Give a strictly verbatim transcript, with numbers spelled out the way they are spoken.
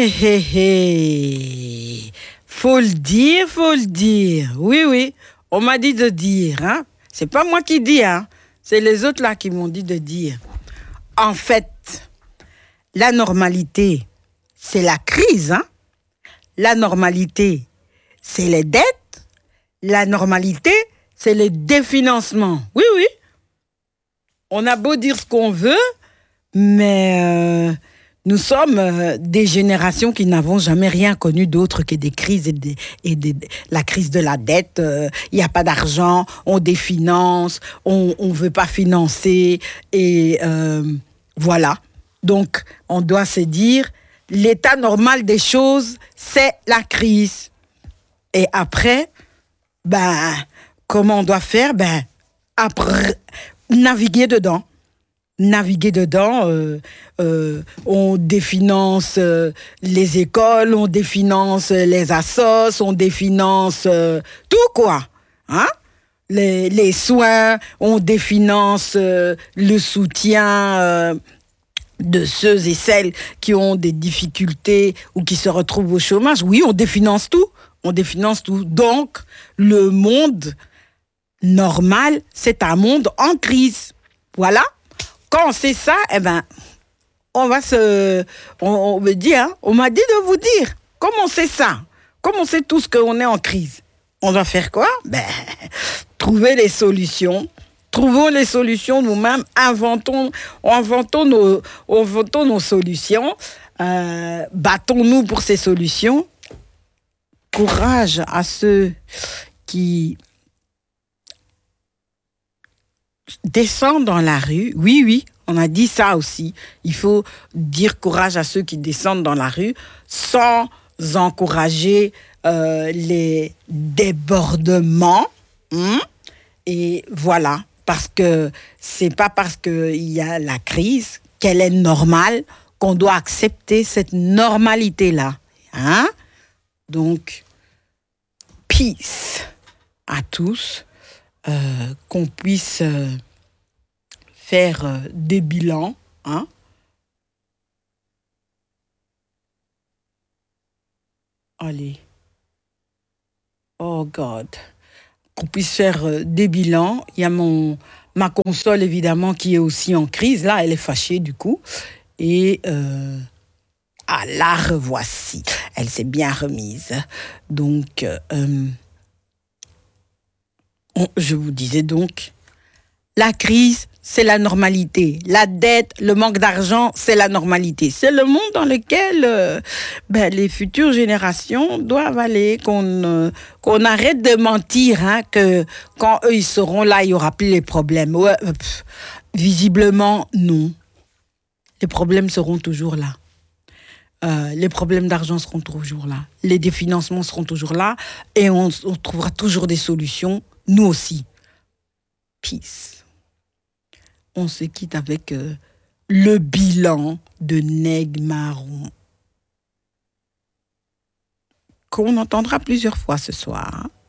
Hé, hé, hé. Faut le dire, faut le dire. Oui, oui. On m'a dit de dire, hein. C'est pas moi qui dis, hein. C'est les autres là qui m'ont dit de dire. En fait, la normalité, c'est la crise, hein. La normalité, c'est les dettes. La normalité, c'est le définancement. Oui, oui. On a beau dire ce qu'on veut, mais euh, nous sommes euh, des générations qui n'avons jamais rien connu d'autre que des crises et, des, et des, la crise de la dette. Il euh, n'y a pas d'argent, on définance, on ne veut pas financer. Et euh, voilà. Donc, on doit se dire, l'état normal des choses, c'est la crise. Et après, ben, comment on doit faire? Ben, après, naviguer dedans. Naviguer dedans, euh, euh, on définance euh, les écoles, on définance les assos, on définance euh, tout quoi, hein? Les, les soins, on définance euh, le soutien euh, de ceux et celles qui ont des difficultés ou qui se retrouvent au chômage. Oui, on définance tout, on définance tout. Donc, le monde normal, c'est un monde en crise. Voilà. Quand on sait ça, eh ben, on va se... On, on me dit, hein, on m'a dit de vous dire. Comme on sait ça, comme on sait tous qu'on est en crise, on va faire quoi? Ben, trouver les solutions. Trouvons les solutions nous-mêmes. Inventons, inventons, nos, inventons nos solutions. Euh, battons-nous pour ces solutions. Courage à ceux qui descendent dans la rue. Oui, oui, on a dit ça aussi. Il faut dire courage à ceux qui descendent dans la rue sans encourager euh, les débordements. Hein? Et voilà, parce que c'est pas parce qu'il y a la crise qu'elle est normale qu'on doit accepter cette normalité-là. Hein? Donc, peace à tous. Euh, qu'on puisse euh, faire euh, des bilans, hein. Allez. Oh God. Qu'on puisse faire euh, des bilans. Il y a mon, ma console, évidemment, qui est aussi en crise. Là, elle est fâchée, du coup. Et... Euh, ah, la revoici. Elle s'est bien remise. Donc... Euh, Je vous disais donc, la crise, c'est la normalité. La dette, le manque d'argent, c'est la normalité. C'est le monde dans lequel euh, ben, les futures générations doivent aller, qu'on euh, qu'on arrête de mentir, hein, que quand eux ils seront là, il n'y aura plus les problèmes. Ouais, pff, visiblement, non. Les problèmes seront toujours là. Euh, les problèmes d'argent seront toujours là. Les définancements seront toujours là. Et on, on trouvera toujours des solutions. Nous aussi. Peace. On se quitte avec euh, le bilan de Neg Marron, qu'on entendra plusieurs fois ce soir. Hein.